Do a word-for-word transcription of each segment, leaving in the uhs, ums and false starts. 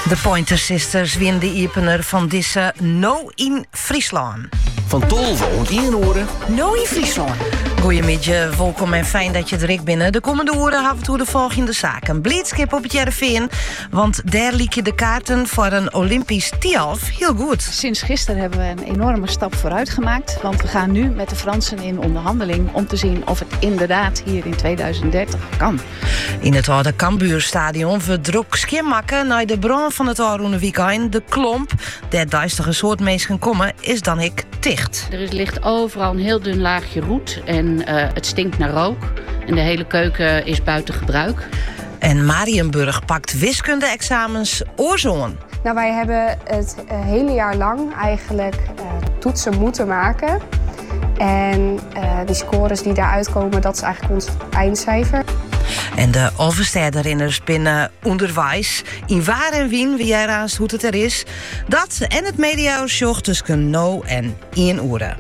De Pointer Sisters winnen de opener van deze No in Friesland. Van tolve en één No in Friesland. Goedemiddag, welkom en fijn dat je er binnen. De komende uren hebben we de volgende zaken. Blitzkip op het Jereveen, want daar liek je de kaarten voor een Olympisch tialf heel goed. Sinds gisteren hebben we een enorme stap vooruit gemaakt. Want we gaan nu met de Fransen in onderhandeling om te zien of het inderdaad hier in tweeduizend dertig kan. In het oude Cambuurstadion verdrok skimmakken naar de bron van het Aroene weekend. De klomp, der duistere soort mensen komen, is dan ik dicht. Er is, ligt overal een heel dun laagje roet en uh, het stinkt naar rook. En de hele keuken is buiten gebruik. En Mariënburg pakt wiskunde-examens oorzoon. Nou, wij hebben het uh, hele jaar lang eigenlijk uh, toetsen moeten maken. En uh, die scores die daaruit komen, dat is eigenlijk ons eindcijfer. En de Overstederinners binnen onderwijs. In waar en wien, wie jij raast hoe het er is. Dat en het mediaoorzocht tussen no en één uur.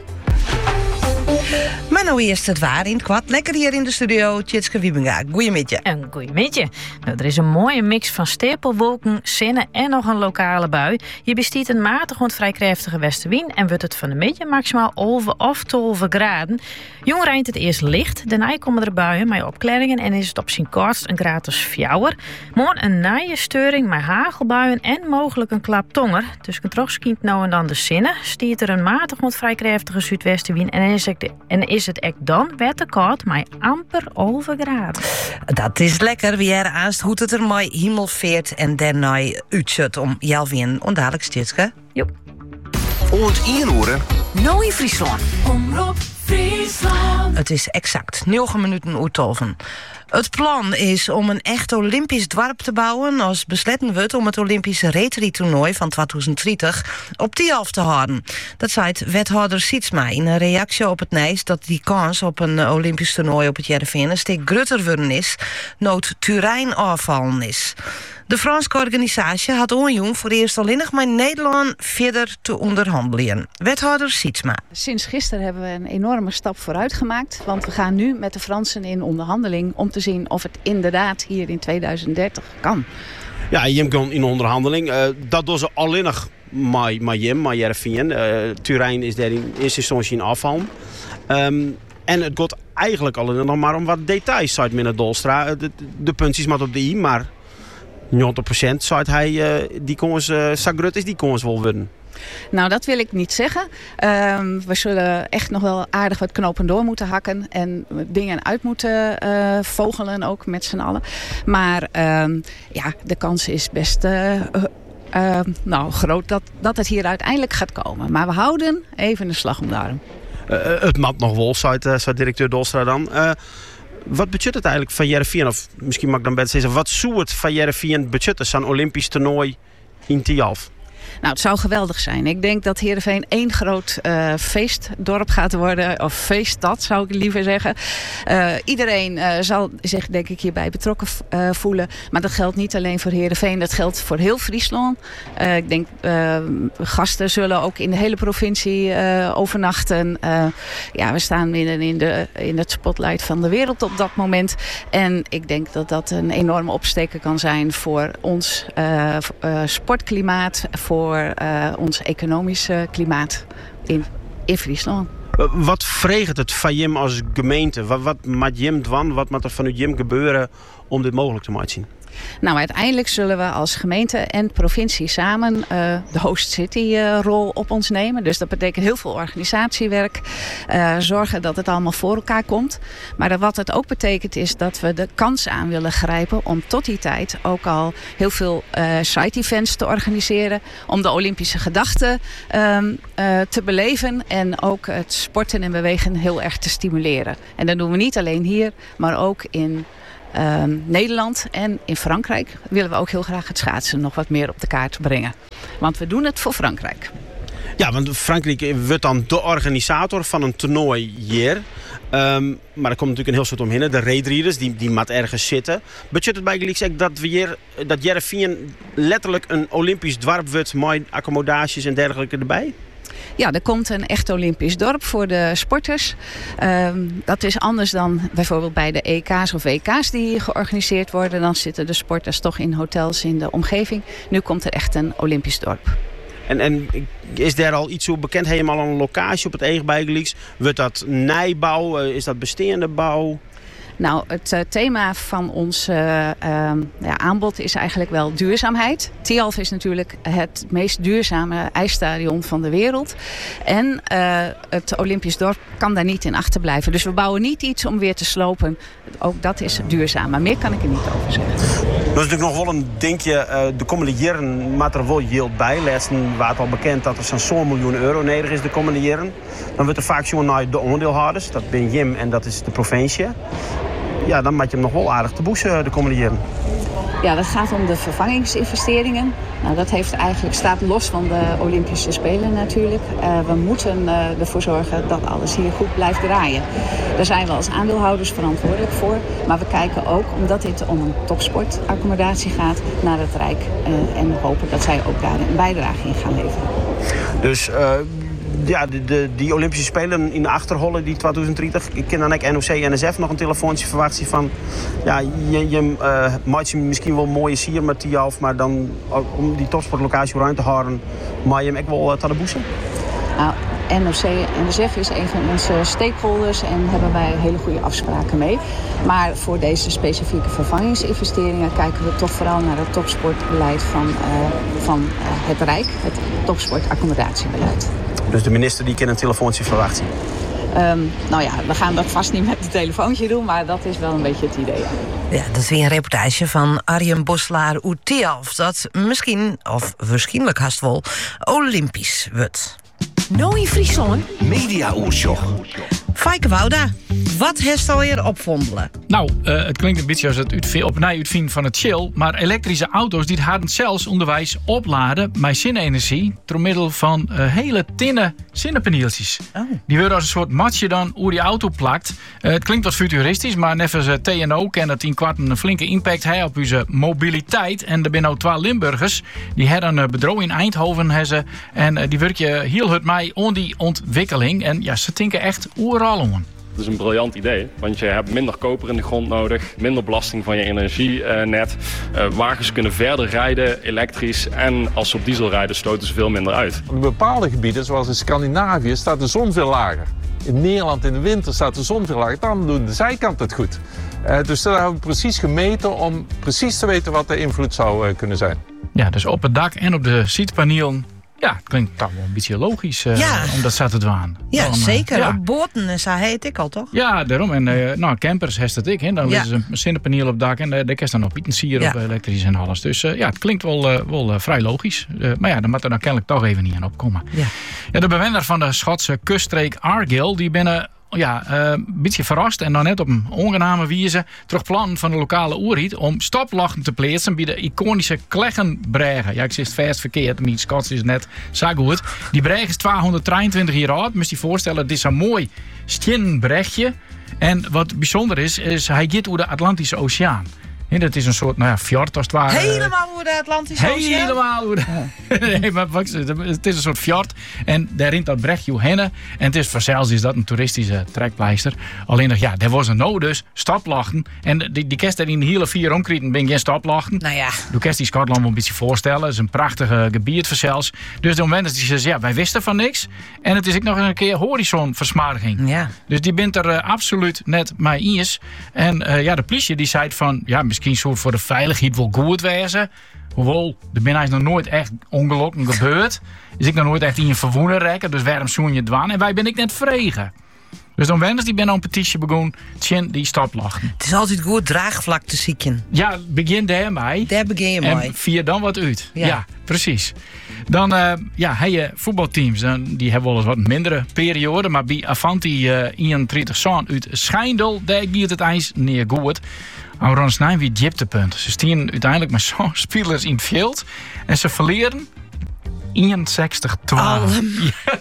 Maar nou eerst het waar in het kwad. Lekker hier in de studio, Tjitske Wiebinga. Goeiemiddag. En goeiemiddag. Nou, er is een mooie mix van stapelwolken, zinnen en nog een lokale bui. Je bestiet een matig en vrij krachtige westenwind en wordt het van de middag maximaal over of twaalf graden. Jong rijdt het eerst licht, daarna komen er buien met opklaringen en is het op zijn kortst een graad als fjouwer. Morgen een naaie steuring met hagelbuien en mogelijk een klap tonger. Dus een trogskient nou en dan de zinnen. Stiert er een matig en vrij krachtige zuidwestenwind en is het, en is het echt dan werd te koud, maar amper over graden. Dat is lekker. Wie er aanst hoe het er mooi hemelveert en daarna uitzet om Jelvien ondadelijk Tjitske. Joep. Oont één uur. No in Friesland. Omroep Friesland. Het is exact negen minuten oer tolven. Het plan is om een echt Olympisch dorp te bouwen als besletten wordt om het Olympische reetrie-toernooi van tweeduizend dertig op Tialf te houden. Dat zei het wethouder Sietsma in een reactie op het nieuws dat die kans op een Olympisch toernooi op het Jereveen een stuk grutter worden is, nood Turijn afvallen is. De Franse organisatie had onjong voor eerst alleen nog maar Nederland verder te onderhandelen. Wethouder Sietsma. Sinds gisteren hebben we een enorme stap vooruit gemaakt. Want we gaan nu met de Fransen in onderhandeling om te zien of het inderdaad hier in tweeduizend dertig kan. Ja, je kan in onderhandeling. Uh, dat doen ze alleen nog met Jem, met Jereveen. Uh, Turijn is daar in eerste instantie in afval. Um, en het gaat eigenlijk alleen nog maar om wat details, zei meneer Dolstra. De, de puntjes maar op de i, maar negentig procent zei hij, uh, die kongens, uh, Sagrut is die kongens wel winnen. Nou, dat wil ik niet zeggen. Um, we zullen echt nog wel aardig wat knopen door moeten hakken. En dingen uit moeten uh, vogelen ook met z'n allen. Maar um, ja, de kans is best uh, uh, nou, groot dat, dat het hier uiteindelijk gaat komen. Maar we houden even de slag om de arm. Uh, het mat nog wel, zei, uh, zei directeur Dolstra dan. Uh, Wat budget het eigenlijk van Jereveen? Of misschien mag ik dan beter zeggen, wat zou het van Jereveen budgetten, zo'n Olympisch toernooi in Tialf? Nou, het zou geweldig zijn. Ik denk dat Heerenveen één groot uh, feestdorp gaat worden. Of feeststad, zou ik liever zeggen. Uh, iedereen uh, zal zich, denk ik, hierbij betrokken uh, voelen. Maar dat geldt niet alleen voor Heerenveen. Dat geldt voor heel Friesland. Uh, ik denk, uh, gasten zullen ook in de hele provincie uh, overnachten. Uh, ja, we staan midden in, de, in het spotlight van de wereld op dat moment. En ik denk dat dat een enorme opsteker kan zijn voor ons uh, uh, sportklimaat. Voor Voor uh, ons economische klimaat in, in Friesland. Wat vreegt het van Jem als gemeente? Wat, wat moet Jem doen? Wat moet er van Jem gebeuren om dit mogelijk te maken? Nou, uiteindelijk zullen we als gemeente en provincie samen uh, de host city uh, rol op ons nemen. Dus dat betekent heel veel organisatiewerk. Uh, zorgen dat het allemaal voor elkaar komt. Maar wat het ook betekent is dat we de kans aan willen grijpen om tot die tijd ook al heel veel uh, side-events te organiseren. Om de Olympische gedachte um, uh, te beleven en ook het sporten en bewegen heel erg te stimuleren. En dat doen we niet alleen hier, maar ook in Uh, Nederland en in Frankrijk willen we ook heel graag het schaatsen nog wat meer op de kaart brengen. Want we doen het voor Frankrijk. Ja, want Frankrijk wordt dan de organisator van een toernooi hier. Um, maar er komt natuurlijk een heel soort omheen. De raidrieders, die, die moet ergens zitten. Budget het bij gelijk dat we hier, dat Jereveen letterlijk een Olympisch dorp wordt met accommodaties en dergelijke erbij? Ja, er komt een echt Olympisch dorp voor de sporters. Um, dat is anders dan bijvoorbeeld bij de E K's of W K's die georganiseerd worden. Dan zitten de sporters toch in hotels in de omgeving. Nu komt er echt een Olympisch dorp. En, en is daar al iets zo bekend? Helemaal een locatie op het Egebijgeliks? Wordt dat nijbouw? Is dat bestaande bouw? Nou, het uh, thema van ons uh, uh, ja, aanbod is eigenlijk wel duurzaamheid. Tialf is natuurlijk het meest duurzame ijsstadion van de wereld. En uh, het Olympisch dorp kan daar niet in achterblijven. Dus we bouwen niet iets om weer te slopen. Ook dat is duurzaam. Maar meer kan ik er niet over zeggen. Dat is natuurlijk nog wel een dingetje. Uh, de komende jaren maakt er wel yield bij. Laatst was het al bekend dat er zo'n zo'n miljoen euro nodig is de komende jaren. Dan wordt er vaak zo naar de aandeelhouders. Dat ben Jim en dat is de provincie. Ja, dan maak je hem nog wel aardig te boezen de komende jaren. Ja, dat gaat om de vervangingsinvesteringen. Nou, dat heeft eigenlijk, staat los van de Olympische Spelen natuurlijk. Uh, we moeten uh, ervoor zorgen dat alles hier goed blijft draaien. Daar zijn we als aandeelhouders verantwoordelijk voor. Maar we kijken ook, omdat dit om een topsportaccommodatie gaat, naar het Rijk. Uh, en hopen dat zij ook daar een bijdrage in gaan leveren. Dus uh, ja, de, de, die Olympische Spelen in de Achterholle, die twintig dertig. Ik ken dan ook N O C en N S F nog een telefoontje verwacht van. Ja, je, je uh, maakt je misschien wel mooie sier met Tialf, maar dan om die topsportlocatie ruim te houden, maak je hem ook wel uh, te de boezen? Nou, N O C en N S F is een van onze stakeholders en hebben wij hele goede afspraken mee. Maar voor deze specifieke vervangingsinvesteringen kijken we toch vooral naar het topsportbeleid van, uh, van uh, het Rijk, het topsportaccomodatiebeleid. Dus de minister die kan een telefoontje verwachten? Um, nou ja, we gaan dat vast niet met een telefoontje doen, maar dat is wel een beetje het idee. Ja, dat is weer een reportage van Arjen Boslaar uit Tialf. Dat misschien, of waarschijnlijk haast wel, Olympisch wordt. Nou in Friesland. Media-oortje. Fijke Wouda, wat heeft al hier opvondelen? Nou, uh, het klinkt een beetje als het uitv- opnieuw uitvinden van het chill. Maar elektrische auto's die hadden zelfs onderwijs opladen met zinnenergie door middel van uh, hele tinnen zinnepaneeltjes. Oh. Die worden als een soort matje dan hoe die auto plakt. Uh, het klinkt wat futuristisch, maar net als uh, T en O kan het in kwart een flinke impact hebben op onze mobiliteit. En er zijn nou twee Limburgers die hebben een bedrijf in Eindhoven hebben, en uh, die werken heel hard mee aan die ontwikkeling. En ja, ze denken echt overal aan. Dat is een briljant idee, want je hebt minder koper in de grond nodig, minder belasting van je energienet. Uh, wagens kunnen verder rijden, elektrisch, en als ze op diesel rijden stoten ze veel minder uit. In bepaalde gebieden, zoals in Scandinavië, staat de zon veel lager. In Nederland in de winter staat de zon veel lager, dan doen de zijkant het goed. Uh, dus dat hebben we precies gemeten om precies te weten wat de invloed zou uh, kunnen zijn. Ja, dus op het dak en op de zitpanelen. Ja, het klinkt toch wel een beetje logisch uh, Ja. om dat zo te doen. Ja, Dan, uh, zeker. ja. Op boten en zo heet ik al, toch? Ja, daarom. En uh, nou, campers heeft het ik. Hè. Dan Ja. is er een zonnepaneel op het dak en uh, daar kan je dan op iets sier Ja. op uh, elektrisch en alles. Dus uh, ja, het klinkt wel, uh, wel uh, vrij logisch. Uh, maar ja, daar moet er dan kennelijk toch even niet aan opkomen. Ja. Ja, de bewoner van de Schotse kuststreek Argyll, die binnen ja, uh, een beetje verrast en dan net op een ongename wijze terug plannen van de lokale oerhiet om stoplachten te plaatsen bij de iconische Kleggenbregen. Ja, ik zeg het vast verkeerd, mijn Schots is net zo goed. Die breg is tweehonderddrieëntwintig jaar oud, moet je je voorstellen, het is een mooi steenbrechtje. En wat bijzonder is, is hij gaat door de Atlantische Oceaan. Ja, dat is een soort, nou ja, fjord als het ware. Helemaal hoe de Atlantische Oceaan? Helemaal hoe de... nee, maar wacht, het is een soort fjord. En daar rint dat brechtje heen. En het is vanzelfs is dat een toeristische trekpleister. Alleen nog, ja, er was een no dus, stoplachten. En die, die kerst er in de hele vier omkrieten ben geen stoplachten. Nou ja. Doe kerst die Schotland wel een beetje voorstellen. Het is een prachtige gebied vanzelfs. Dus de moment die zeggen, ja, wij wisten van niks. En het is ook nog een keer horizonversmarging. Ja. Dus die bent er uh, absoluut net mee eens. En uh, ja, de politie die zei van, ja, misschien soort voor de veiligheid wel goed wezen. Hoewel, er ben eigenlijk nog nooit echt ongelukken gebeurd. Is ik nog nooit echt in je verwoenen rekken. Dus waarom zoen je dwaan? En wij ben ik net vregen. Dus dan wens die ben een petitie begonnen. Tjen die stoplachten. Het is altijd goed draagvlak te zieken. Ja, begin daarmee. Daar begin je En mee. vier dan wat uit. Ja. Ja, precies. Dan uh, ja, heb je voetbalteams. Dan, die hebben wel eens wat mindere periode. Maar bij Avanti uh, eenentwintig zo'n uit Schijndel, daar gaat het eens neer goed. Auron snijden wie dieptepunt. Ze staan uiteindelijk met zo'n spelers in het veld. En ze verleren eenenzestig twaalf. Ja.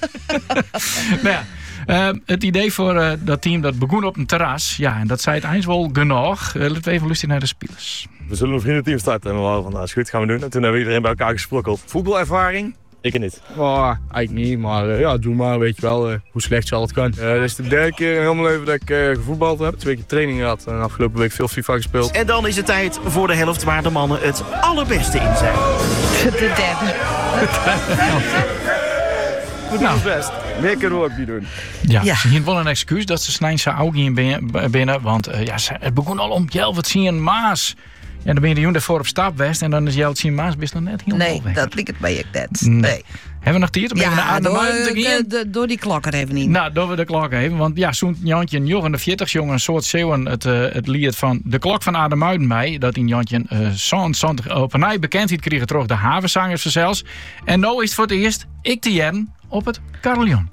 Nou ja. Uh, het idee voor uh, dat team dat begon op een terras. Ja, en dat zei het eind wel genoeg. Uh, laten we even luisteren naar de spelers. We zullen een vriendenteam starten. En we hadden van, nou is goed, gaan we doen. En toen hebben we iedereen bij elkaar gesprokkeld. Voetbalervaring Ik niet. Oh, eigenlijk niet, maar uh, ja, doe maar, weet je wel, uh, hoe slecht zal het kan. Uh, dit is de derde keer in heel mijn leven dat ik uh, gevoetbald heb. Twee keer training gehad en afgelopen week veel FIFA gespeeld. En dan is het tijd voor de helft waar de mannen het allerbeste in zijn. De derde. We doen ons best. Meer kunnen we ook niet doen. Ja, ja. Ze hebben wel een excuus dat ze snijden zijn ogen in binnen, binnen. Want uh, ja, het begon al om Jelvertien Maas. Ja, dan ben je de jongen ervoor op stap west en dan is Jelvertien Maas best nog net heel Nee, weg. dat ligt het bij ik net. Nee. Nee. Hebben we nog tijd om even naar Ja, Ademuiden door, te gaan? de, de, door die klokken even niet. Nou, door we de klok even. Want ja, zo'n Jantje en Jochen de veertig jongen een soort zeeuwen het, uh, het lied van de klok van Ademuiden bij. Dat in Jantje uh, zo'n op een ei bekendheid kregen terug de havenzangers zelfs. En nu is het voor het eerst ik te jaren op het carillon.